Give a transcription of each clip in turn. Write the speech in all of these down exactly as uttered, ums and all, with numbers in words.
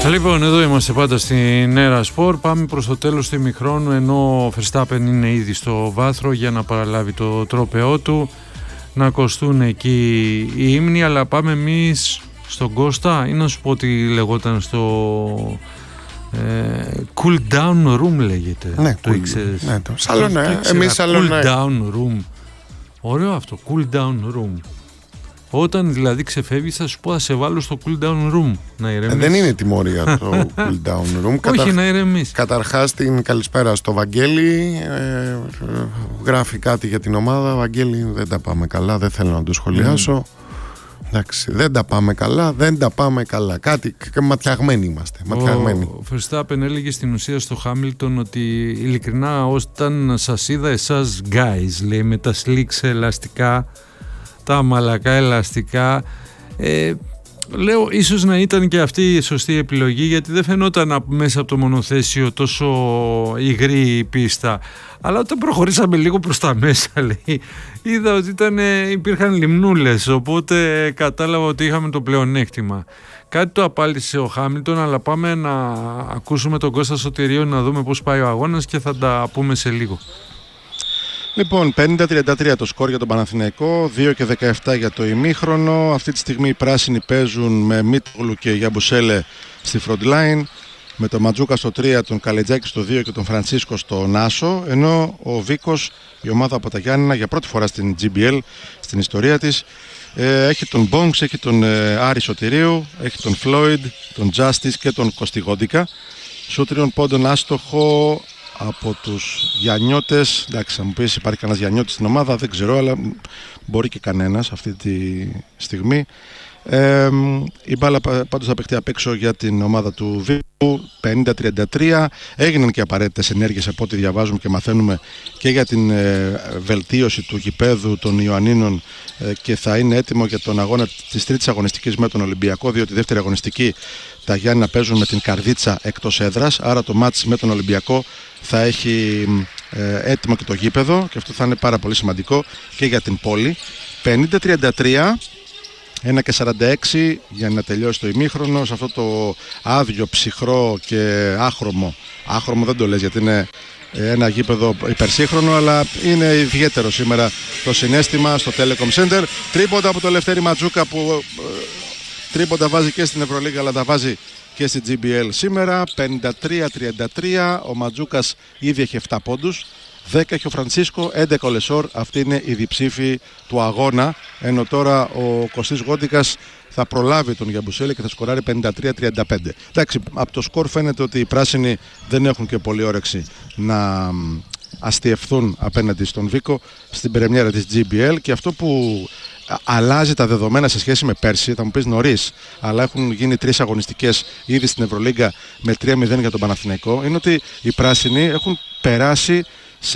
Λοιπόν, εδώ είμαστε πάντα στην Έρα Σπορ. Πάμε προς το τέλος του ημιχρόνου, ενώ ο Verstappen είναι ήδη στο βάθρο για να παραλάβει το τρόπαιό του, να ακουστούν εκεί οι ύμνοι, αλλά πάμε εμείς στον Κώστα ή να σου πω ότι λεγόταν στο ε, cool down room λέγεται. Ναι, το cool, ήξερες? Ναι, το σαλονέ, εμείς σαλονέ. Cool down room. Ωραίο αυτό, cool down room. Όταν δηλαδή ξεφεύγεις θα σου πω, θα σε βάλω στο cool down room να ηρεμείς. Ε, δεν είναι τιμωρία το cool down room. Όχι, να ηρεμείς. Καταρχάς την καλησπέρα στο Βαγγέλη. ε, Γράφει κάτι για την ομάδα. Βαγγέλη, δεν τα πάμε καλά, δεν θέλω να το σχολιάσω. mm. Εντάξει, δεν τα πάμε καλά, δεν τα πάμε καλά. Κάτι, ματιαγμένοι είμαστε, ματιαγμένοι. Ο Verstappen έλεγε στην ουσία στο Χάμιλτον ότι ειλικρινά όταν σας είδα εσάς guys, λέει, με τα slicks ελαστικά, τα μαλακά ελαστικά, ε, λέω ίσως να ήταν και αυτή η σωστή επιλογή, γιατί δεν φαινόταν μέσα από το μονοθέσιο τόσο υγρή η πίστα, αλλά όταν προχωρήσαμε λίγο προς τα μέσα, λέει, είδα ότι ήταν, υπήρχαν λιμνούλες, οπότε κατάλαβα ότι είχαμε το πλεονέκτημα. Κάτι το απάντησε ο Χάμιλτον, αλλά πάμε να ακούσουμε τον Κώστα Σωτηρίου να δούμε πώς πάει ο αγώνας και θα τα πούμε σε λίγο. Λοιπόν, πενήντα τριάντα τρία το σκορ για τον Παναθηναϊκό, δύο και δεκαεπτά για το ημίχρονο. Αυτή τη στιγμή οι πράσινοι παίζουν με Μίτογλου και Γιαμπουσέλε στη front line, με τον Ματζούκα στο τρία, τον Καλετζάκη στο δύο και τον Φραντσίσκο στο Νάσο, ενώ ο Βίκος, η ομάδα από τα Γιάννηνα, για πρώτη φορά στην τζι μπι ελ, στην ιστορία της, ε, έχει τον Μπόγκς, έχει τον ε, Άρη Σωτηρίου, έχει τον Φλόιντ, τον Τζάστις και τον Κωστιγόντικα. Σου τριών πόντων άστοχο από τους Γιαννιώτες. Εντάξει, θα μου πεις υπάρχει κανένας Γιαννιώτης στην ομάδα, δεν ξέρω, αλλά μπορεί και κανένας αυτή τη στιγμή. Ε, η μπάλα πάντως θα παιχτεί απ' έξω για την ομάδα του Βίκου. Πενήντα τριάντα τρία. Έγιναν και απαραίτητες ενέργειες από ό,τι διαβάζουμε και μαθαίνουμε και για την ε, βελτίωση του γηπέδου των Ιωαννίνων, ε, και θα είναι έτοιμο για τον αγώνα της τρίτης αγωνιστικής με τον Ολυμπιακό, διότι η δεύτερη αγωνιστική τα Γιάννηνα παίζουν με την Καρδίτσα εκτός έδρας, άρα το μάτς με τον Ολυμπιακό θα έχει ε, έτοιμο και το γήπεδο, και αυτό θα είναι πάρα πολύ σημαντικό και για την πόλη. Πενήντα τριάντα τρία. ένα και σαράντα έξι για να τελειώσει το ημίχρονο σε αυτό το άδειο, ψυχρό και άχρωμο. Άχρωμο δεν το λες γιατί είναι ένα γήπεδο υπερσύγχρονο, αλλά είναι ιδιαίτερο σήμερα το συναίσθημα στο Telecom Center. Τρίποντα από το Λευτέρη Ματζούκα, που ε, τρίποντα βάζει και στην Ευρωλίγα αλλά τα βάζει και στη τζι μπι ελ σήμερα. Πενήντα τρία τριάντα τρία. Ο Ματζούκας ήδη έχει επτά πόντους, δέκα έχει ο Φραντσίσκο, έντεκα ο Λεσόρ. Αυτή είναι η διψήφη του αγώνα, ενώ τώρα ο Κωστής Γόντικας θα προλάβει τον Γιαμπουσέλη και θα σκοράρει πενήντα τρία τριάντα πέντε. Εντάξει, από το σκορ φαίνεται ότι οι πράσινοι δεν έχουν και πολύ όρεξη να αστιευθούν απέναντι στον Βίκο στην πρεμιέρα της τζι μπι ελ, και αυτό που αλλάζει τα δεδομένα σε σχέση με πέρσι, θα μου πεις νωρίς, αλλά έχουν γίνει τρεις αγωνιστικές ήδη στην Ευρωλίγκα με τρία μηδέν για τον Παναθηναϊκό, είναι ότι οι πράσινοι έχουν περάσει σε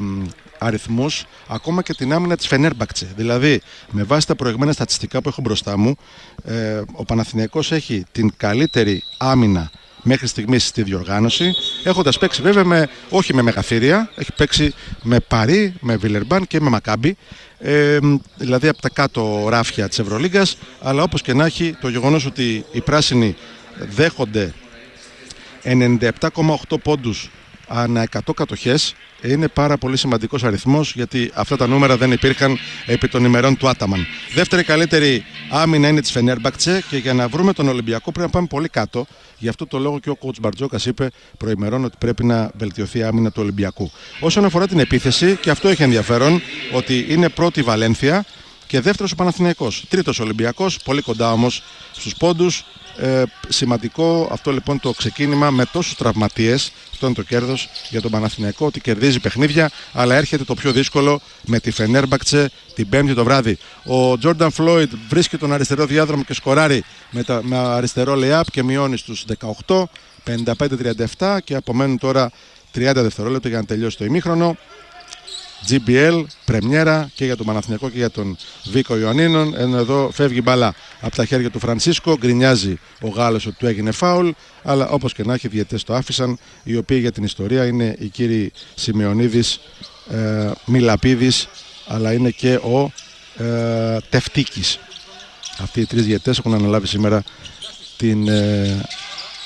αριθμούς ακόμα και την άμυνα της Φενέρμπαχτσε. Δηλαδή, με βάση τα προηγμένα στατιστικά που έχω μπροστά μου, ε, ο Παναθηναϊκός έχει την καλύτερη άμυνα μέχρι στιγμής στη διοργάνωση, έχοντας παίξει βέβαια με, όχι με μεγαθύρια, έχει παίξει με Παρί, με Βιλερμπάν και με Μακάμπι, ε, δηλαδή από τα κάτω ράφια της Ευρωλίγκας, αλλά όπως και να έχει, το γεγονός ότι οι πράσινοι δέχονται ενενήντα επτά κόμμα οκτώ πόντους ανά εκατό κατοχές είναι πάρα πολύ σημαντικός αριθμός, γιατί αυτά τα νούμερα δεν υπήρχαν επί των ημερών του Άταμαν. Δεύτερη καλύτερη άμυνα είναι της Φενέρμπαχτσε, και για να βρούμε τον Ολυμπιακό πρέπει να πάμε πολύ κάτω. Γι' αυτό το λόγο και ο coach Μπαρτζόκας είπε προημερών ότι πρέπει να βελτιωθεί η άμυνα του Ολυμπιακού. Όσον αφορά την επίθεση, και αυτό έχει ενδιαφέρον, ότι είναι πρώτη η Βαλένθια και δεύτερος ο Παναθηναϊκός. Τρίτος ο Ολυμπιακός, πολύ κοντά όμως στους πόντους. Ε, σημαντικό αυτό λοιπόν το ξεκίνημα με τόσους τραυματίες. Αυτό είναι το κέρδος για τον Παναθηναϊκό, ότι κερδίζει παιχνίδια, αλλά έρχεται το πιο δύσκολο με τη Φενέρμπαχτσε την Πέμπτη το βράδυ. Ο Τζόρνταν Φλόιντ βρίσκει τον αριστερό διάδρομο και σκοράρει με, τα, με αριστερό lay-up και μειώνει στους δεκαοκτώ, πενήντα πέντε τριάντα επτά, και απομένουν τώρα τριάντα δευτερόλεπτα για να τελειώσει το ημίχρονο. τζι μπι ελ, πρεμιέρα και για τον Παναθηναϊκό και για τον Βίκο Ιωαννίνων. Ενώ εδώ φεύγει μπάλα από τα χέρια του Φραντσίσκο, γκρινιάζει ο Γάλλος ότι του έγινε φάουλ, αλλά όπως και να έχει, οι διαιτές το άφησαν, οι οποίοι για την ιστορία είναι οι κύριοι Σημεωνίδης, ε, Μιλαπίδης, αλλά είναι και ο ε, Τευτίκης. Αυτοί οι τρεις διαιτές έχουν αναλάβει σήμερα την, ε,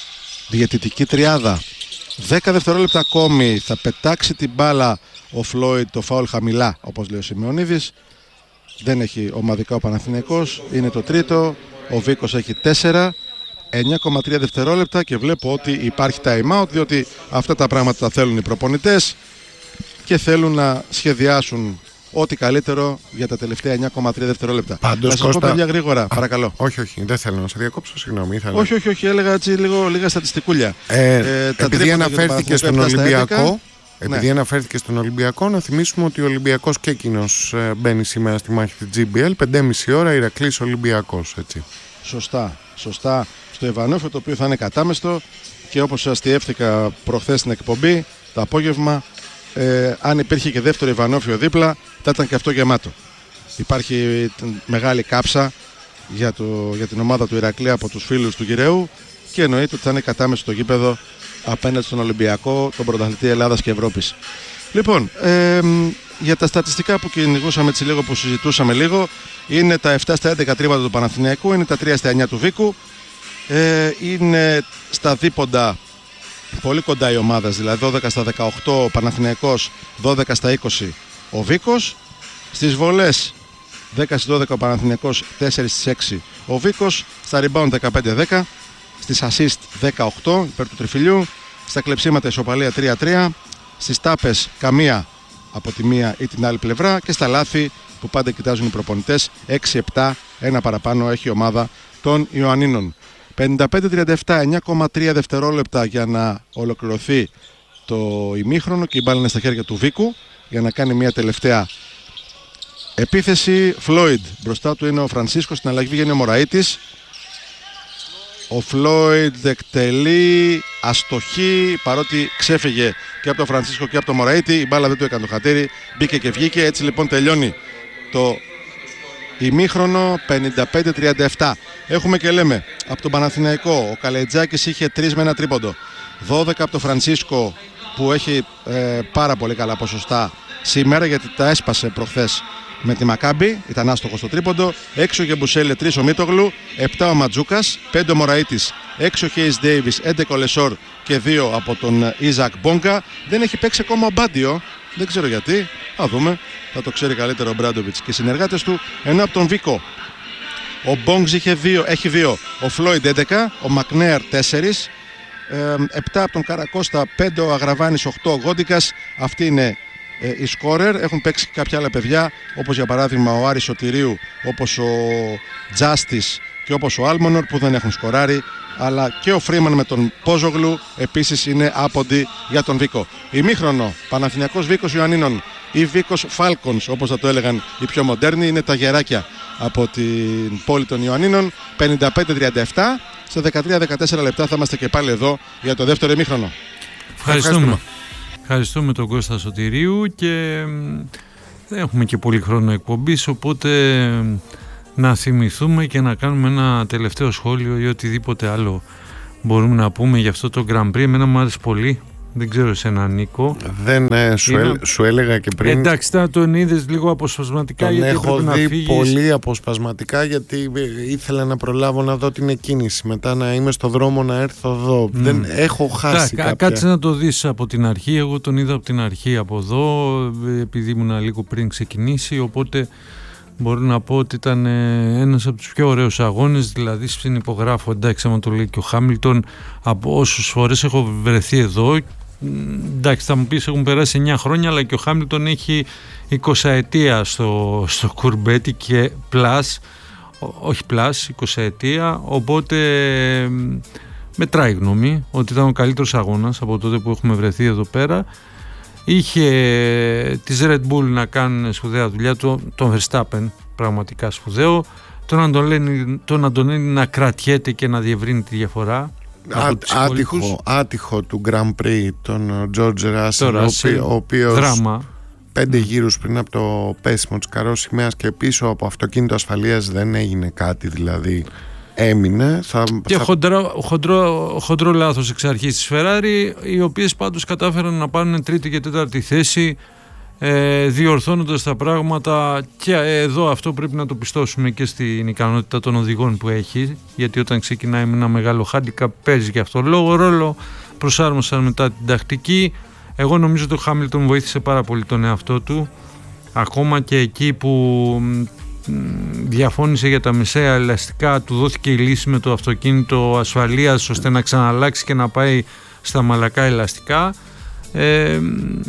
διαιτητική τριάδα. δέκα δευτερόλεπτα ακόμη θα πετάξει την μπάλα ο Φλόιντ, το φάουλ χαμηλά, όπως λέει ο Σιμεωνίδης. Δεν έχει ομαδικά ο Παναθηναϊκός, είναι το τρίτο. Ο Βίκος έχει τέσσερα. εννιά κόμμα τρία δευτερόλεπτα και βλέπω ότι υπάρχει time out, διότι αυτά τα πράγματα τα θέλουν οι προπονητές και θέλουν να σχεδιάσουν ό,τι καλύτερο για τα τελευταία εννιά κόμμα τρία δευτερόλεπτα. Πάντως, θα σας Κώστα... πω παιδιά γρήγορα, Α, παρακαλώ. Όχι, όχι, δεν θέλω να σε διακόψω, συγγνώμη. Ήθελα... Όχι, όχι, όχι, έλεγα έτσι λίγο, λίγα στατιστικούλια. Ε, ε, επειδή αναφέρθηκε στον Ολυμπιακό, επειδή ναι. αναφέρθηκε στον Ολυμπιακό, να θυμίσουμε ότι ο Ολυμπιακός και εκείνος μπαίνει σήμερα στη μάχη της τζι μπι ελ, πέντε και μισή ώρα, Ηρακλής Ολυμπιακός, έτσι. Σωστά, σωστά. Στο Ιβανόφιο, το οποίο θα είναι κατάμεστο και όπως σας τιεύτηκα προχθές στην εκπομπή, το απόγευμα, ε, αν υπήρχε και δεύτερο Ιβανόφιο δίπλα, θα ήταν και αυτό γεμάτο. Υπάρχει μεγάλη κάψα για, το, για την ομάδα του Ηρακλή από τους φίλους του Γυραίου και εννοείται ότι θα είναι κατάμεστο το γήπεδο απέναντι στον Ολυμπιακό, τον πρωταθλητή Ελλάδας και Ευρώπης. Λοιπόν, ε, για τα στατιστικά που κυνηγούσαμε έτσι λίγο, που συζητούσαμε λίγο, είναι τα επτά στα έντεκα τρίματα του Παναθηναϊκού, είναι τα τρία στα εννιά του Βίκου, ε, είναι στα δίποντα πολύ κοντά οι ομάδες, δηλαδή δώδεκα στα δεκαοκτώ ο Παναθηναϊκός, δώδεκα στα είκοσι ο Βίκος. Στις βολές δέκα στις δώδεκα ο Παναθηναϊκός, τέσσερα στις έξι ο Βίκος. Στα rebound δεκαπέντε δέκα, στις assist δεκαοκτώ υπέρ του τριφυλιού, στα κλεψίματα ισοπαλία τρία τρία, στις τάπες καμία από τη μία ή την άλλη πλευρά και στα λάθη που πάντα κοιτάζουν οι προπονητές έξι επτά, ένα παραπάνω έχει η ομάδα των Ιωαννίνων. πενήντα πέντε τριάντα επτά, εννιά κόμμα τρία δευτερόλεπτα για να ολοκληρωθεί το ημίχρονο και η μπάλα είναι στα χέρια του Βίκου για να κάνει μια τελευταία επίθεση. Φλόιντ, μπροστά του είναι ο Φρανσίσκο, στην αλλαγή βγαίνει ο Μωραΐτης. Ο Φλόιντ εκτελεί αστοχή, παρότι ξέφυγε και από τον Φρανσίσκο και από τον Μωραΐτη, η μπάλα δεν του έκανε το χατήρι, μπήκε και βγήκε. Έτσι λοιπόν τελειώνει το ημίχρονο πενήντα πέντε τριάντα επτά. Έχουμε και λέμε από τον Παναθηναϊκό, ο Καλετζάκης είχε τρία με ένα τρίποντο, δώδεκα από τον Φρανσίσκο που έχει ε, πάρα πολύ καλά ποσοστά σήμερα, γιατί τα έσπασε προχθές με τη Μακάμπι, ήταν άστοχο στο τρίποντο. έξι ο Γεμπουσέλε, τρία ο Μίτογλου, επτά ο Ματζούκας, πέντε ο Μωραΐτης, έξι ο Χέις Ντέιβις, έντεκα ο Λεσόρ και δύο από τον Ιζακ Μπόγκα. Δεν έχει παίξει ακόμα ο Μπάντιο, δεν ξέρω γιατί, θα δούμε, θα το ξέρει καλύτερα ο Μπράντοβιτς και οι συνεργάτες του. Ενώ από τον Βίκο ο Μπόγκς είχε δύο, έχει δύο, ο Φλόιντ έντεκα, ο Μακνέαρ τέσσερα, επτά από τον Καρακώστα, πέντε ο Αγραβάνης, οκτώ ο Γόντικας. Αυτή είναι οι σκόρερ. Έχουν παίξει κάποια άλλα παιδιά, όπως για παράδειγμα ο Άρης Σωτηρίου, όπως ο Τζάστης και όπως ο Άλμονορ, που δεν έχουν σκοράρει, αλλά και ο Φρήμαν με τον Πόζογλου επίσης είναι άποντι για τον Βίκο. Ημίχρονο Παναθηναϊκός Βίκος Ιωαννίνων ή Βίκος Φάλκονς, όπως θα το έλεγαν οι πιο μοντέρνοι, είναι τα γεράκια από την πόλη των Ιωαννίνων. Πενήντα πέντε τριάντα επτά, στα δεκατρία δεκατέσσερα λεπτά θα είμαστε και πάλι εδώ για το δεύτερο ημίχρονο. Ευχαριστούμε. Ευχαριστούμε τον Κώστα Σωτηρίου και δεν έχουμε και πολύ χρόνο εκπομπής, οπότε να θυμηθούμε και να κάνουμε ένα τελευταίο σχόλιο ή οτιδήποτε άλλο μπορούμε να πούμε για αυτό το Grand Prix. Εμένα μου άρεσε πολύ. Δεν ξέρω εσένα, Νίκο. Δεν ε, σου, Είναι... έλ, σου έλεγα και πριν. Εντάξει, θα τον είδες λίγο αποσπασματικά. Τον γιατί έχω να δει φύγεις. Πολύ αποσπασματικά, γιατί ήθελα να προλάβω να δω την εκκίνηση. Μετά να είμαι στο δρόμο να έρθω εδώ. Mm. Δεν έχω χάσει Ά, κάποια. Κάτσε να το δεις από την αρχή. Εγώ τον είδα από την αρχή από εδώ, επειδή ήμουν λίγο πριν ξεκινήσει. Οπότε μπορώ να πω ότι ήταν ένας από τους πιο ωραίους αγώνες. Δηλαδή, συνυπογράφω, εντάξει, άμα το λέει και ο Χάμιλτον, από όσους φορές έχω βρεθεί εδώ. Εντάξει, θα μου πεις έχουν περάσει εννιά χρόνια, αλλά και ο Χάμιλτον έχει εικοσαετία στο, στο κουρμπέτι και πλάς, όχι πλάς, εικοσαετία, οπότε μετράει γνώμη ότι ήταν ο καλύτερος αγώνας από τότε που έχουμε βρεθεί εδώ πέρα. Είχε τις Red Bull να κάνουν σπουδαία δουλειά, τον, τον Verstappen πραγματικά σπουδαίο, τον Αντωνέλη, τον Αντωνέλη να κρατιέται και να διευρύνει τη διαφορά. Ά, άτυχο, άτυχο του Grand Prix τον George Russell, ο οποίος δράμα. πέντε γύρους πριν από το πέσιμο της καρός σημαίας και πίσω από αυτοκίνητο ασφαλείας δεν έγινε κάτι, δηλαδή έμεινε. Θα, και θα... χοντρό, χοντρό, χοντρό λάθος εξ αρχής της Ferrari, οι οποίες πάντως κατάφεραν να πάρουν τρίτη και τέταρτη θέση ε, διορθώνοντας τα πράγματα, και εδώ αυτό πρέπει να το πιστώσουμε και στην ικανότητα των οδηγών που έχει, γιατί όταν ξεκινάει με ένα μεγάλο handicap παίζει και αυτό λόγο ρόλο, προσάρμοσαν μετά την τακτική. Εγώ νομίζω ότι ο Χάμιλτον βοήθησε πάρα πολύ τον εαυτό του, ακόμα και εκεί που διαφώνησε για τα μεσαία ελαστικά, του δόθηκε η λύση με το αυτοκίνητο ασφαλείας ώστε να ξαναλλάξει και να πάει στα μαλακά ελαστικά. ε,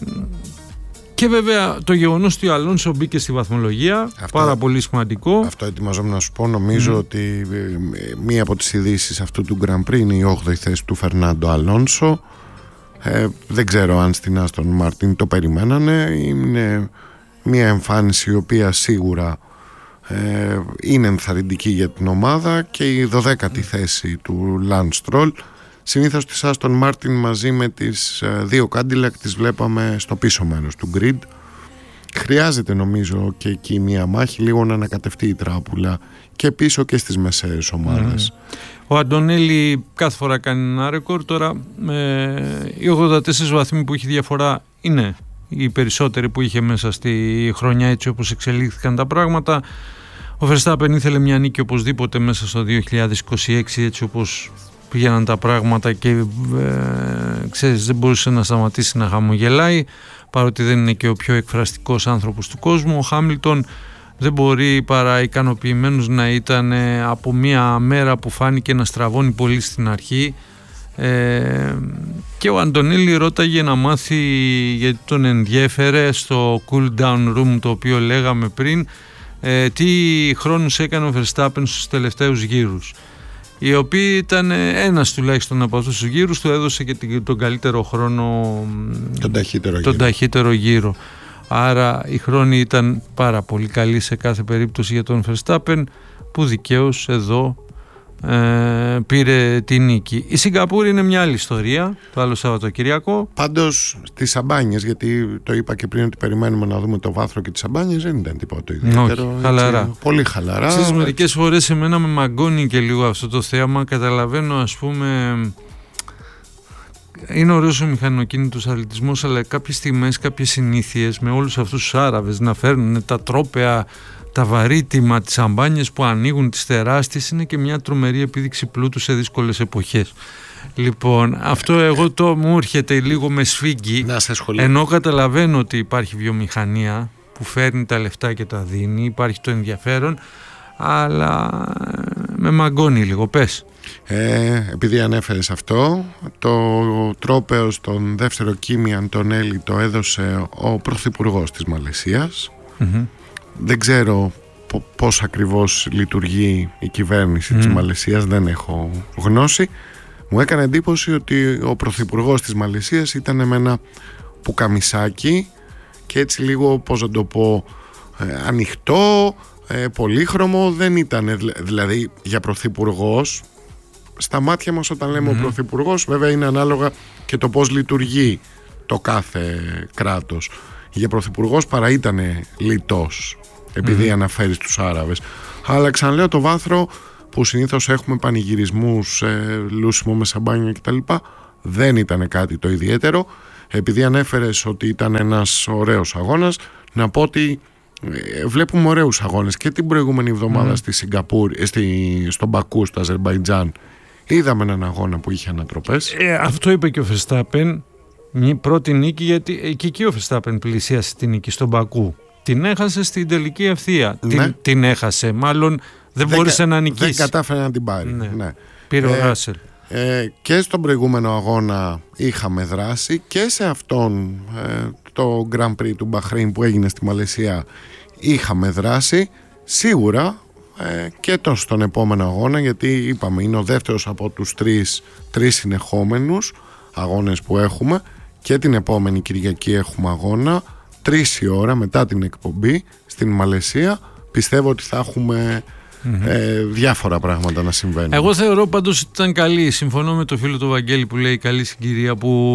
και βέβαια το γεγονός ότι ο Αλόνσο μπήκε στη βαθμολογία, αυτό, πάρα πολύ σημαντικό. Αυτό ετοιμαζόμουν να σου πω. Νομίζω mm. ότι μία από τις ειδήσεις αυτού του Grand Prix είναι η όγδοη θέση του Φερνάντο Αλόνσο. ε, δεν ξέρω αν στην Άστον Μάρτιν το περιμένανε. Είναι μία εμφάνιση η οποία σίγουρα Ε, είναι ενθαρρυντική για την ομάδα, και η δωδέκατη θέση του Lance Stroll. Συνήθως της Aston Martin μαζί με τις ε, δύο Cadillac τις βλέπαμε στο πίσω μέρος του grid. Χρειάζεται νομίζω και εκεί μια μάχη, λίγο να ανακατευτεί η τράπουλα και πίσω και στις μεσαίες ομάδες. Mm. Ο Αντωνέλη κάθε φορά κάνει ένα ρεκόρ. Τώρα ε, οι ογδόντα τέσσερις βαθμοί που έχει διαφορά είναι οι περισσότεροι που είχε μέσα στη χρονιά, έτσι όπως εξελίχθηκαν τα πράγματα. Ο Verstappen ήθελε μια νίκη οπωσδήποτε μέσα στο δύο χιλιάδες είκοσι έξι, έτσι όπως πήγαιναν τα πράγματα, και ε, ξέρεις, δεν μπορούσε να σταματήσει να χαμογελάει, παρότι δεν είναι και ο πιο εκφραστικός άνθρωπος του κόσμου. Ο Χάμιλτον δεν μπορεί παρά ικανοποιημένος να ήταν από μια μέρα που φάνηκε να στραβώνει πολύ στην αρχή. Ε, και ο Αντωνίλη ρώταγε να μάθει, γιατί τον ενδιέφερε στο cool down room το οποίο λέγαμε πριν, ε, τι χρόνους έκανε ο Verstappen στους τελευταίους γύρους, οι οποίοι ήταν ένας τουλάχιστον από αυτούς τους γύρους του έδωσε και τον καλύτερο χρόνο, τον ταχύτερο, τον γύρο. ταχύτερο γύρο. Άρα οι χρόνοι ήταν πάρα πολύ καλοί σε κάθε περίπτωση για τον Verstappen, που δικαίως εδώ Ε, πήρε τη νίκη. Η Σιγκαπούρη είναι μια άλλη ιστορία, το άλλο Σαββατοκυριακό. Πάντως στις Σαμπάνιες, γιατί το είπα και πριν ότι περιμένουμε να δούμε το βάθρο και τις Σαμπάνιες, δεν ήταν τίποτα το ιδιαίτερο. Όχι, χαλαρά. Έτσι, πολύ χαλαρά. Στις μερικές φορές εμένα με μαγκώνει και λίγο αυτό το θέαμα. Καταλαβαίνω, ας πούμε, είναι ωραίος ο μηχανοκίνητος αθλητισμός, αλλά κάποιες τιμές, κάποιες συνήθειες με όλους αυτούς τους Άραβες να φέρνουν τα τρόπαια, τα βαρύτιμα, τις σαμπάνιες που ανοίγουν, τις τεράστιες, είναι και μια τρομερή επίδειξη πλούτου σε δύσκολες εποχές. Λοιπόν, αυτό εγώ το μου έρχεται λίγο με σφίγγει, ενώ καταλαβαίνω ότι υπάρχει βιομηχανία που φέρνει τα λεφτά και τα δίνει, υπάρχει το ενδιαφέρον, αλλά με μαγκώνει λίγο. Πες. Ε, επειδή ανέφερες αυτό, το τρόπαιο στον δεύτερο Κίμι Αντωνέλη το έδωσε ο Πρωθυπουργός της Μαλαισίας. Mm-hmm. Δεν ξέρω πώς ακριβώς λειτουργεί η κυβέρνηση mm. της Μαλαισίας, δεν έχω γνώση. Μου έκανε εντύπωση ότι ο Πρωθυπουργός της Μαλαισίας ήταν με ένα πουκαμισάκι και έτσι λίγο, πώς να το πω, ε, ανοιχτό, ε, πολύχρωμο. Δεν ήταν δηλαδή για Πρωθυπουργός. Στα μάτια μας όταν λέμε mm. ο Πρωθυπουργός, βέβαια είναι ανάλογα και το πώς λειτουργεί το κάθε κράτος. Για Πρωθυπουργός παρά ήταν λιτός, επειδή mm. αναφέρει τους Άραβες. Αλλά ξαναλέω, το βάθρο που συνήθως έχουμε πανηγυρισμούς, ε, λούσιμο με σαμπάνια κτλ, δεν ήταν κάτι το ιδιαίτερο. Επειδή ανέφερες ότι ήταν ένας ωραίος αγώνας, να πω ότι ε, βλέπουμε ωραίους αγώνες και την προηγούμενη εβδομάδα mm. στη Σιγκαπούρη, στη, στον Μπακού, στο Αζερμπαϊτζάν. Είδαμε έναν αγώνα που είχε ανατροπές. Ε, αυτό είπε και ο Verstappen. Μια πρώτη νίκη, γιατί εκεί, εκεί ο Verstappen πλησίασε την νίκη στον Μπακού. Την έχασε στην τελική ευθεία. Ναι. Την, την έχασε, μάλλον δεν, δεν μπόρεσε κα, να νικήσει. Δεν κατάφερε να την πάρει. Ναι. Ναι. Πήρε ε, ο Ράσελ. Ε, και στον προηγούμενο αγώνα είχαμε δράση, και σε αυτόν ε, το Grand Prix του Μπαχρέιν που έγινε στη Μαλαισία είχαμε δράση. Σίγουρα ε, και το, στον επόμενο αγώνα, γιατί είπαμε είναι ο δεύτερος από τους τρεις, τρεις συνεχόμενους αγώνες που έχουμε. Και την επόμενη Κυριακή έχουμε αγώνα τρεις η ώρα μετά την εκπομπή στην Μαλαισία. Πιστεύω ότι θα έχουμε mm-hmm. ε, διάφορα πράγματα να συμβαίνουν. Εγώ θεωρώ πάντως ότι ήταν καλή. Συμφωνώ με το φίλο του Βαγγέλη που λέει καλή συγκυρία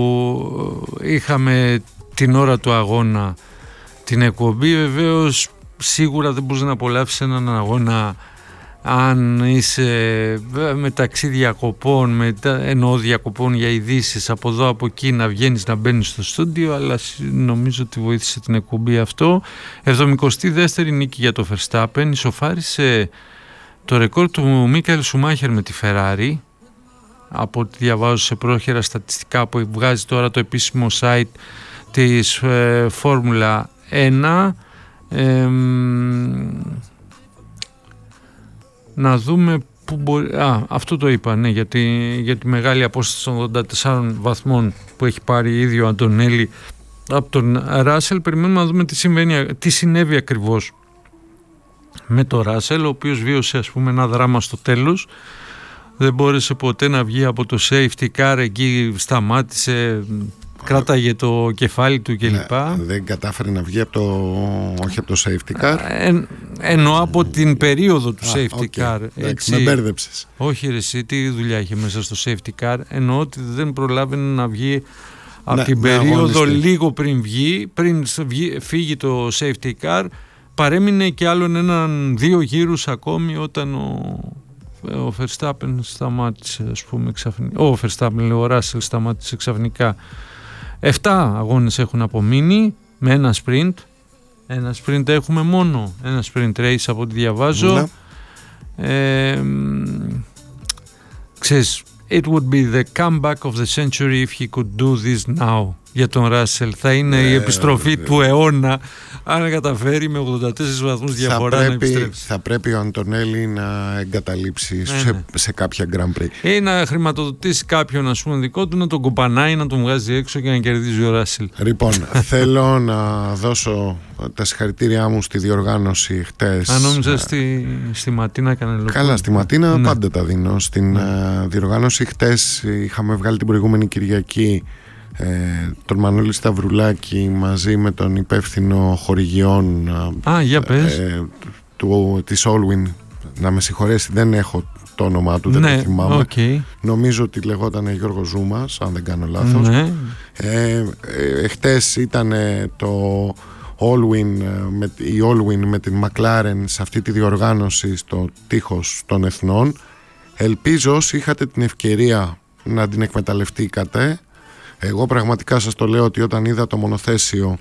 που είχαμε την ώρα του αγώνα την εκπομπή. Βεβαίως σίγουρα δεν μπορείς να απολαύσεις έναν αγώνα αν είσαι μεταξύ διακοπών, μετα... εννοώ διακοπών για ειδήσεις από εδώ από εκεί, να βγαίνεις να μπαίνεις στο στούντιο, αλλά νομίζω ότι βοήθησε την εκπομπή αυτό. εβδομηκοστή δεύτερη νίκη για το Verstappen, ισοφάρισε το ρεκόρ του Μίκαελ Σουμάχερ με τη Ferrari, από ό,τι διαβάζω σε πρόχειρα στατιστικά που βγάζει τώρα το επίσημο site της ε, Φόρμουλα ένα. Ε, να δούμε που μπορεί... Α, αυτό το είπα, ναι, για τη, για τη μεγάλη απόσταση των ογδόντα τεσσάρων βαθμών που έχει πάρει ίδιο ο Αντωνέλη από τον Ράσελ. Περιμένουμε να δούμε τι, συμβαίνει, τι συνέβη ακριβώς με τον Ράσελ, ο οποίος βίωσε, ας πούμε, ένα δράμα στο τέλος. Δεν μπόρεσε ποτέ να βγει από το safety car, εκεί σταμάτησε, κράταγε το κεφάλι του κλπ. Δεν κατάφερε να βγει από το, όχι από το safety car. Ε, εννοώ από την περίοδο του ah, safety okay. car. Έτσι. Με μπέρδεψες. Όχι ρε εσύ, τι δουλειά είχε μέσα στο safety car. Εννοώ ότι δεν προλάβαινε να βγει από να, την περίοδο αγωνιστεί. Λίγο πριν βγει, πριν βγει, φύγει το safety car. Παρέμεινε και άλλον έναν δύο γύρους ακόμη όταν ο, ο Verstappen σταμάτησε, ας πούμε, ξαφνικά. Ο Verstappen, λέει, ο Russell σταμάτησε ξαφνικά. Εφτά αγώνες έχουν απομείνει με ένα sprint. Ένα sprint έχουμε μόνο. Ένα sprint race από ό,τι διαβάζω. Ε, ξέρεις, it would be the comeback of the century if he could do this now. Για τον Ράσελ θα είναι ε, η επιστροφή ε, του αιώνα αν καταφέρει με ογδόντα τέσσερις βαθμούς διαφορά θα να πρέπει, επιστρέψει. Θα πρέπει ο Αντωνέλη να εγκαταλείψει ε, σε, ναι. σε κάποια Grand Prix ή να χρηματοδοτήσει κάποιον, ας πούμε, δικό του, να τον κοπανάει, να τον βγάζει έξω και να κερδίζει ο Ράσελ. Λοιπόν, θέλω να δώσω τα συγχαρητήριά μου στη διοργάνωση χτες. Αν νόμιζα στη, στη Ματίνα έκανε λόγο. Καλά, στη Ματίνα ναι. πάντα τα δίνω. Στην ναι. διοργάνωση χτες είχαμε βγάλει την προηγούμενη Κυριακή Ε, τον Μανώλη Σταυρουλάκη μαζί με τον υπεύθυνο χορηγιών Α, για πες. Ε, του, της Allwyn. Να με συγχωρέσει, δεν έχω το όνομά του, δεν ναι, το θυμάμαι. Okay. Νομίζω ότι λεγόταν Γιώργος Ζούμας, αν δεν κάνω λάθος. Ναι. ε, ε, Χτες ήταν το Allwyn, με, η Allwyn με την McLaren σε αυτή τη διοργάνωση στο τείχος των Εθνών. Ελπίζω όσοι είχατε την ευκαιρία να την εκμεταλλευτήκατε. Εγώ πραγματικά σας το λέω ότι όταν είδα το μονοθέσιο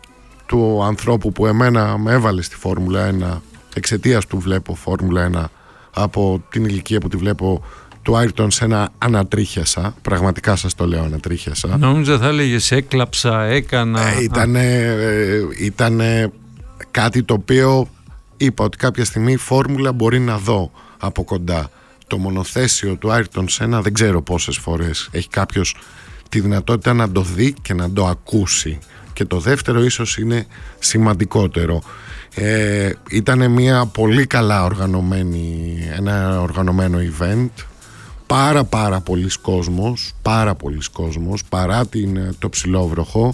του ανθρώπου που εμένα με έβαλε στη Φόρμουλα ένα, εξαιτίας του βλέπω Φόρμουλα ένα, από την ηλικία που τη βλέπω, του Άιρτον Σένα, ανατρίχιασα. Πραγματικά σας το λέω, ανατρίχιασα. Νόμιζα θα έλεγες έκλαψα, έκανα. Ε, ήτανε, ε, ήτανε κάτι το οποίο είπα ότι κάποια στιγμή η Φόρμουλα μπορεί να δω από κοντά. Το μονοθέσιο του Άιρτον Σένα δεν ξέρω πόσες φορές έχει κάποιος τη δυνατότητα να το δει και να το ακούσει. Και το δεύτερο ίσως είναι σημαντικότερο. Ε, ήταν μια πολύ καλά οργανωμένη, ένα οργανωμένο event. Πάρα πάρα πολλοί κόσμος, πάρα πολλοί κόσμος, παρά την, το ψηλόβροχο.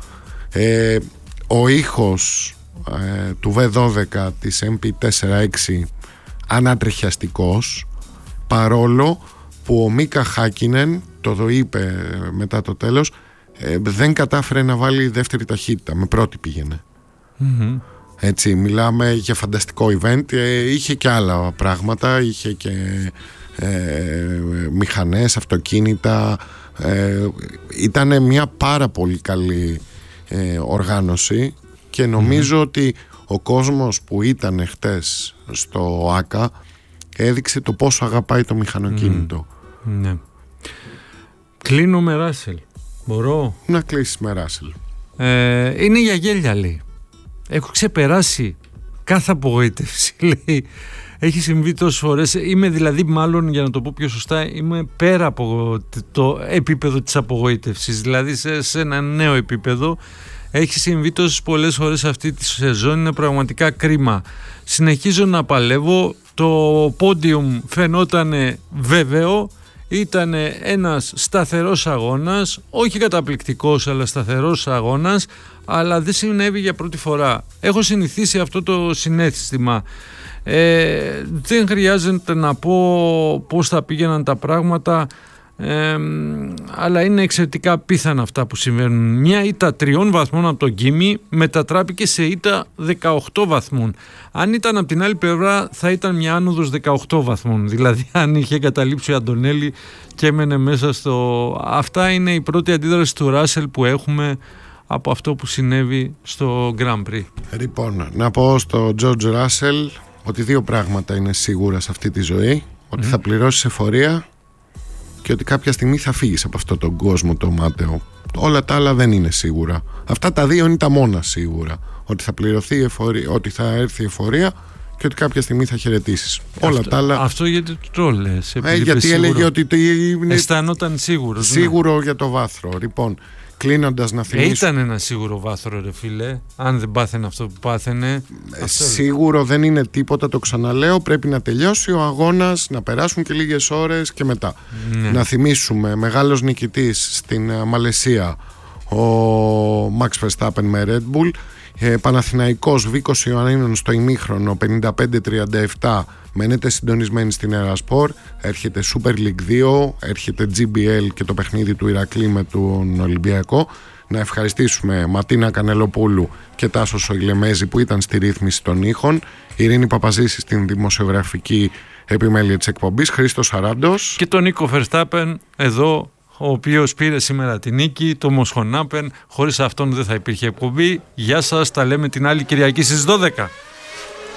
Ε, ο ήχος ε, του βι δώδεκα της εμ πι φορty έξι ανατριχιαστικός, παρόλο που ο Μίκα Χάκινεν το, το είπε μετά το τέλος, ε, δεν κατάφερε να βάλει δεύτερη ταχύτητα, με πρώτη πήγαινε. Mm-hmm. Έτσι, μιλάμε για φανταστικό event. ε, είχε και άλλα πράγματα, είχε και ε, μηχανές, αυτοκίνητα, ε, ήταν μια πάρα πολύ καλή ε, οργάνωση και νομίζω mm-hmm. ότι ο κόσμος που ήταν χτες στο ΆΚΑ έδειξε το πόσο αγαπάει το μηχανοκίνητο. Mm. Ναι. Κλείνω με Ράσελ. Μπορώ? Να κλείσεις με Ράσελ. Ε, είναι για γέλια, λέει. Έχω ξεπεράσει κάθε απογοήτευση, λέει. Έχει συμβεί τόσες φορές. Είμαι δηλαδή, μάλλον για να το πω πιο σωστά, είμαι πέρα από το επίπεδο της απογοήτευσης. Δηλαδή σε, σε ένα νέο επίπεδο. Έχει συμβεί τόσες πολλές φορές αυτή τη σεζόν, είναι πραγματικά κρίμα. Συνεχίζω να παλεύω. Το πόντιουμ φαινόταν βέβαιο. Ήταν ένας σταθερός αγώνας, όχι καταπληκτικός αλλά σταθερός αγώνας, αλλά δεν συνέβη για πρώτη φορά. Έχω συνηθίσει αυτό το συναίσθημα. Ε, δεν χρειάζεται να πω πώς θα πήγαιναν τα πράγματα. Ε, αλλά είναι εξαιρετικά πίθανα αυτά που συμβαίνουν. Μια ήττα τριών βαθμών από τον Κίμη μετατράπηκε σε ήττα δεκαοκτώ βαθμών. Αν ήταν από την άλλη πλευρά θα ήταν μια άνοδος δεκαοκτώ βαθμών. Δηλαδή αν είχε εγκαταλείψει ο Αντωνέλη και έμενε μέσα στο... Αυτά είναι η πρώτη αντίδραση του Ράσελ που έχουμε από αυτό που συνέβη στο Grand Prix. Λοιπόν, να πω στο George Russell ότι δύο πράγματα είναι σίγουρα σε αυτή τη ζωή. Ότι mm. θα πληρώσεις εφορία και ότι κάποια στιγμή θα φύγεις από αυτόν τον κόσμο το μάταιο. Όλα τα άλλα δεν είναι σίγουρα. Αυτά τα δύο είναι τα μόνα σίγουρα. Ότι θα πληρωθεί η εφορία, ότι θα έρθει η εφορία και ότι κάποια στιγμή θα χαιρετήσεις. Όλα τα άλλα. Αυτό γιατί το λες? Ε, γιατί έλεγε ότι το είναι αισθανόταν σίγουρο. Σίγουρο ναι. για το βάθρο. Λοιπόν, κλείνοντας να θυμίσω. Ε, ήταν ένα σίγουρο βάθρο, ρε φίλε. Αν δεν πάθαινε αυτό που πάθαινε. Ε, αυτό σίγουρο δεν είναι τίποτα, το ξαναλέω. Πρέπει να τελειώσει ο αγώνας, να περάσουν και λίγες ώρες και μετά. Ναι. Να θυμίσουμε, μεγάλος νικητής στην uh, Μαλαισία, ο Max Verstappen με Red Bull. Ε, Παναθηναϊκός Βίκος Ιωαννίνων στο ημίχρονο πενήντα πέντε τριάντα επτά. Μένετε συντονισμένοι στην Ερασπορ. Έρχεται Super League δύο, έρχεται τζι μπι ελ και το παιχνίδι του Ηρακλή με τον Ολυμπιακό. Να ευχαριστήσουμε Ματίνα Κανελοπούλου και Τάσο Σοηλεμέζη που ήταν στη ρύθμιση των ήχων, Ειρήνη Παπαζήση στην δημοσιογραφική επιμέλεια της εκπομπής, Χρήστος Σαράντος και τον Νίκο Φερστάπεν εδώ, ο οποίος πήρε σήμερα την νίκη, το Μοσχονάπεν. Χωρίς αυτόν δεν θα υπήρχε εκπομπή. Γεια σας, τα λέμε την άλλη Κυριακή στις δώδεκα.